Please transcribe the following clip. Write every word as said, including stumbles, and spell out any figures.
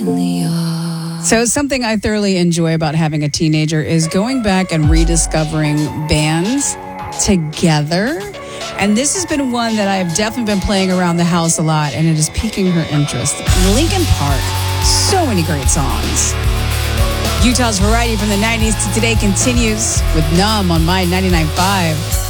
So something I thoroughly enjoy about having a teenager is going back and rediscovering bands together. And this has been one that I've definitely been playing around the house a lot, and it is piquing her interest. Linkin Park, so many great songs. Utah's variety from the nineties to today continues with Numb on My ninety-nine point five.